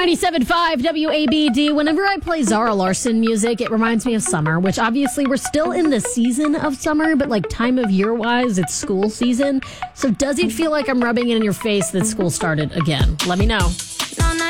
97.5 WABD. Whenever I play Zara Larsson music, it reminds me of summer, which obviously we're still in the season of summer, but like time of year wise, it's school season. So does it feel like I'm rubbing it in your face that school started again? Let me know.